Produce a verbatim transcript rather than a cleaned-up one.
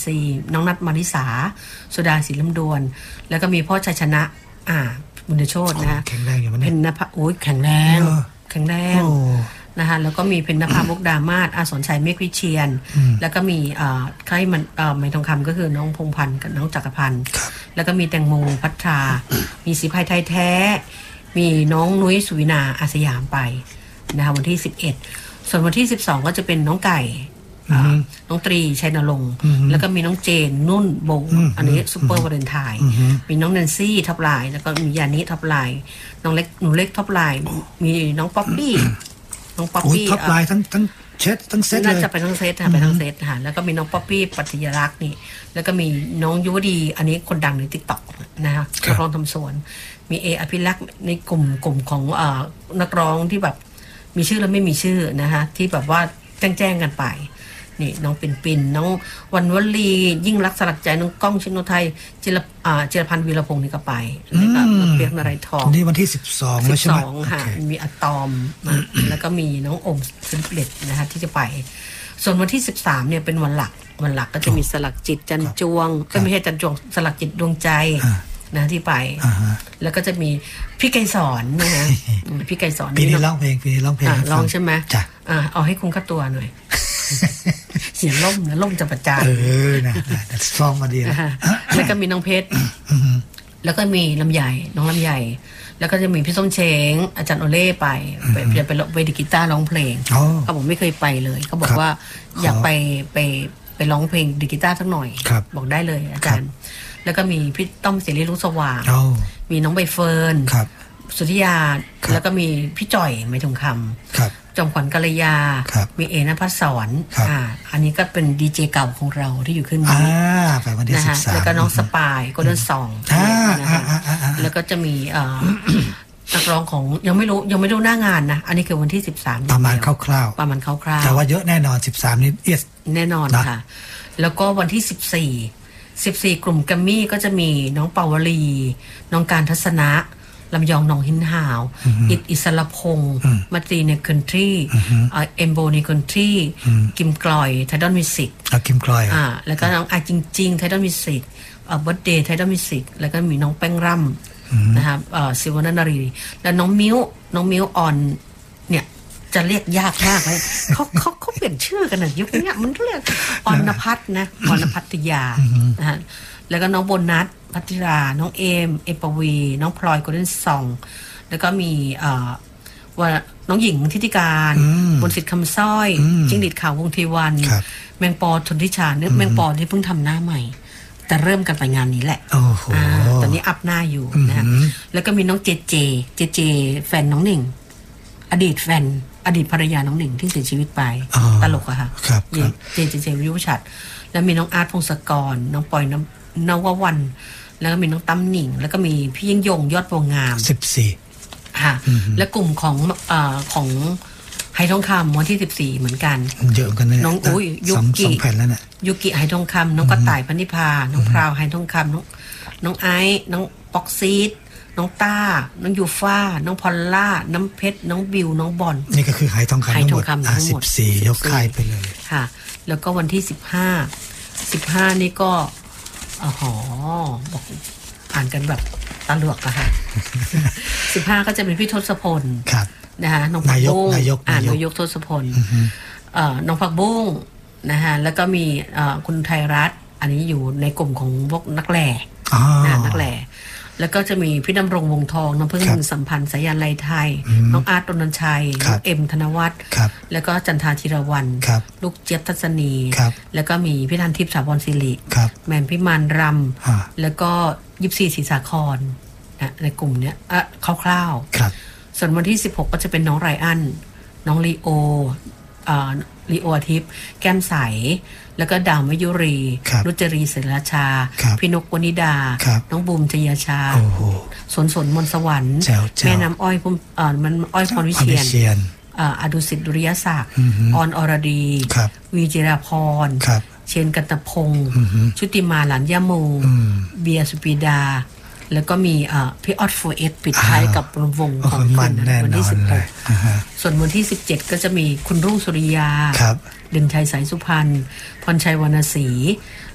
ซีน้องนัทมาริสาสุดาศรีลำดวนแล้วก็มีพ่อชัยชนะอ่าบุญโชตินะแข็งแรงอยู่มั้ยเนี่ยเพญนภาโอ้ยแข็งแรงแข็งแรงนะคะแล้วก็มีเพญนภามุกดามาศอาสรชัยเมฆวิเชียรแล้วก็มีเอ่อใครมันเอ่อไม้ทองคำก็คือน้องพงษ์พันธ์กับน้องจักรพันธ์แล้วก็มีแตงโมพัทรามีศรีภัยไทยแท้มีน้องนุ้ยสุวินาอาสยามไปนะคะวันที่สิบเอ็ดส่วนวันที่สิบสองก็จะเป็นน้องไก่น้องตรีชัยนรงค์แล้วก็มีน้องเจนนุ่นโบอันนี้ซุปเปอร์วาเลนไทน์มีน้องแนนซี่ท็อปไลน์แล้วก็มียานิท็อปไลน์น้องเล็กหนูเล็กท็อปไลน์มีน้องป๊อปปี้น้องป๊อปปี้ท็อปไลน์ทั้งทั้งเซตทั้งเซตเลยน่าจะไปทั้งเซตค่ะไปทั้งเซตค่ะแล้วก็มีน้องป๊อปปี้ปัทยรักษ์นี่แล้วก็มีน้องยุวดีอันนี้คนดังใน TikTok นะคะนักร้องทำสวนมีเออภิรักษ์ในกลุ่มกลุ่มของเอ่อนักร้องที่แบบมีชื่อและไม่มีชื่อนะคะที่แบบว่าแจ้งๆกันไปนี่น้องปิ่นปิ่นน้องวันวลียิ่งรักสลักใจน้องก้องชิโนไทยจิรอ่าจิรพันธ์วีรพงศ์นี่ก็ไปแล้วก็เปียกนารายทองนี่วันที่สิบสองแล้วใช่ไหมสิบสองค่ะมีอะตอมแล้วก็มีน้องอมซิมเปลตนะคะที่จะไปส่วนวันที่สิบสามเนี่ยเป็นวันหลักวันหลักก็จะมีสลักจิตจันจวงก็ไม่ใช่จันจวงสลักจิตดวงใจนะที่ไปแล้วก็จะมีพี่ไกรสอนนะฮะพี่ไกรสอนปีนี้ร้องเพลงปีนี้ร้องเพลงร้องใช่ไหมจ้ะเอาให้คุ้มค่าตัวหน่อยเสียงล่มนะล่มจะประจานเออนะซ้อมมาดีนะแล้วก็มีน้องเพชรแล้วก็มีลำใหญ่น้องลำใหญ่แล้วก็จะมีพี่ส้มเช้งอาจารย์โอเล่ไปไปจะไปไปดีกีตาร์ร้องเพลงเขาบอกไม่เคยไปเลยเขาบอกว่าอยากไปไปไปร้องเพลงดีกีตาร์สักหน่อยบอกได้เลยอาจารย์แล้วก็มีพี่ต้อมเสรีรุ่งสว่างมีน้องใบเฟิร์นสุธิยาแล้วก็มีพี่จ่อยไม้ทองคำจอมขวัญกัลยามีเอณภัสสรอ่าอันนี้ก็เป็นดีเจเก่าของเราที่อยู่ขึ้นนี้นะคะแล้วก็น้องสปายโกลเด้นซองนะคะแล้วก็จะมีนักร้องของยังไม่รู้ยังไม่รู้หน้างานนะอันนี้คือวันที่สิบสามประมาณคร่าวๆประมาณคร่าวๆแต่ว่าเยอะแน่นอนสิบสามนี่เอสแน่นอนค่ะแล้วก็วันที่สิบสี่ สิบสี่กลุ่มแกรมมี่ก็จะมีน้องปาวลีน้องการทัศนะลำยองหนองหินหาวอิดอิสระพงศ์มาตรีในคันทรีเอมโบในคันทรีกิมกลอยไทดอนมิวสิกกิมกลอยอ่าแล้วก็น้องอาจริงๆไทดอนมิวสิกเอ่อเบิร์ธเดย์ไทดอนมิวสิกแล้วก็มีน้องแป้งร่ำนะครับเอ่อศิวนันนารีแล้วน้องมิ้วน้องมิ้วออนเนี่ยจะเรียกยากมากเลยเขาเขาเขาเปลี่ยนชื่อกันนะยุคนี้มันเรียกออนพัฒน์นะออนพัทยานะฮะแล้วก็น้องโบนัสพัทราน้องเอมเอปวีน้องพลอยโกลเด้นซองแล้วก็มีเอ่อว่าน้องหญิงทิติการบนสิทธิ์คำสร้อยจิ้งหรีดขาววงเทวันแมงปอชนทิชาเนี่ยแมงปอที่เพิ่งทำหน้าใหม่แต่เริ่มกันไปงานนี้แหละอ่าตอนนี้อัพหน้าอยู่นะฮะแล้วก็มีน้องเจเจเจเจแฟนน้องหนึ่งอดีตแฟนอดีตภรรยาน้องหนึ่งที่เสียชีวิตไปตลกอะค่ะเจเจเจวิวชัดแล้วมีน้องอาร์ตพงศกรน้องปอยน้ำนววันแล้วก็มีน้องตั้มหนิงแล้วก็มีพี่ยิ่งยงยอดบัวงามสิบสี่ค่ะและกลุ่มของเอ่อของไหทองคำวันที่สิบสี่เหมือนกันเยอะกันเลยน้องอุ้ยยุกิสองแผ่นแล้วเนี่ยยุกิไหทองคำน้องกระต่ายพันธิพาน้องพราวไหทองคำน้องน้องไอซ์น้องป๊อกซีดน้องต้าน้องยูฟ่าน้องพอลล่าน้ำเพชรน้องบิวน้องบอลนี่ก็คือไหทองคำทั้งหมดอ่ะสิบสี่ยกค่ายไปเลยค่ะแล้วก็วันที่สิบห้า สิบห้านี่ก็อ๋อบอกอ่านกันแบบตาเหลือกอะค่ะสิบห้าก็จะเป็นพี่ทศพลครับนะคะน้องผักบุ้งอ่านนายกทศพลเอ่อน้องผักบุ้งนะคะแล้วก็มีเอ่อคุณไทยรัฐอันนี้อยู่ในกลุ่มของพวกนักแหล่นะนักแหล่แล้วก็จะมีพี่ดำรงวงทองน้องพึ่งสัมพันธ์สายันไลไทยน้องอาร์ต ดนชัยน้องเอ็มธนวัฒน์แล้วก็จันทาธีรวรรณลูกเจี๊ยบทัศนีแล้วก็มีพี่ธันทิพย์สาบรศิริแมนพิมานรำแล้วก็ยิปซีศรีสาครนะในกลุ่มเนี้ยอ่ะคร่าวๆส่วนวันที่สิบหกก็จะเป็นน้องไรอันน้องลีโออ่าลีโออาทิตย์แก้มใสแล้วก็ดาวมยุรีรุจรีเสราชาพี่นกวนิดาน้องบูมชยชาสนสนมนสวรรค์แม่น้ำอ้อยพุ่มเอ่อมันอ้อยพรวิเชียรอ่าอดุสิทธิ์ดุริยศักดิ์ออนอรดีวีจิราพรเชนกันตพงศ์ชุติมาหลานย่าโมเบียสุปีดาแล้วก็มีพี่ออดโฟเอสปิดท้ายกับวงของคนวันที่สิบหกส่วนวันที่สิบเจ็ดก็จะมีคุณรุ่งสุริยาเด่นชัยสายสุพรรณพรชัยวรรณศรี